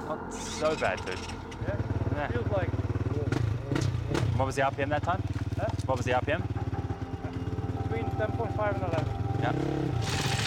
Not so bad, dude. Yeah? Yeah. Feels like What was the RPM that time? Huh? What was the RPM? between 10.5 and 11. Yeah.